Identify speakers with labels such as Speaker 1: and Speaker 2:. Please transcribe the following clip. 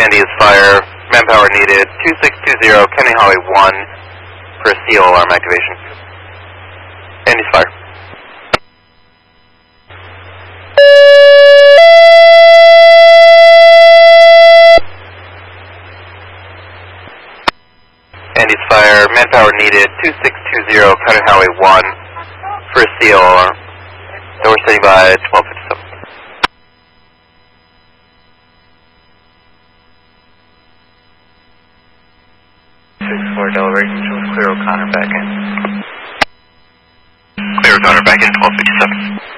Speaker 1: Andy is fire. Manpower needed. 2620 Kennedy Highway 1 for CO alarm activation. Andy's fire. Andy's fire. Manpower needed. 2620 Kennedy Highway 1 for CO alarm. So we're sitting by 1257. 6-4 Delaware, Control, clear O'Connor back in. Clear O'Connor back in, 1257.